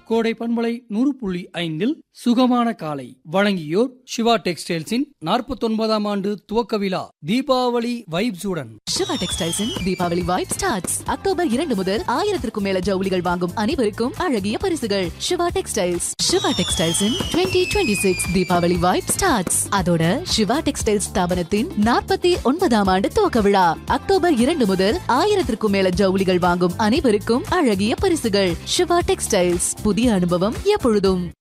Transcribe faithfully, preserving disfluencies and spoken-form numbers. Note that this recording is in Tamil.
கோடை பண்பலை நூறு புள்ளி ஐந்தில் சுகமான காலை வழங்கியோர் சிவா டெக்ஸ்டைல்ஸின் நாற்பத்தி ஒன்பதாம் ஆண்டு துவக்க விழா தீபாவளி வைப்ஸுடன். சிவா டெக்ஸ்டைல்ஸின் தீபாவளி வைப் ஸ்டார்ட்ஸ் அக்டோபர் இரண்டு முதல் ஆயிரத்திற்கும் மேல ஜவுளிகள் வாங்கும் அனைவருக்கும் அழகிய பரிசுகள். சிவா டெக்ஸ்டைல்ஸ் சிவா டெக்ஸ்டைல்ஸின் twenty twenty six Deepavali vibe starts. அதோட சிவா டெக்ஸ்டைல்ஸ் ஸ்தாபனத்தின் நாற்பத்தி ஒன்பதாம் ஆண்டு துவக்க விழா அக்டோபர் இரண்டு முதல் ஆயிரத்திற்கும் மேல ஜவுளிகள் வாங்கும் அனைவருக்கும் அழகிய பரிசுகள். சிவா டெக்ஸ்டைல்ஸ், புதிய அனுபவம் எப்பொழுதும்.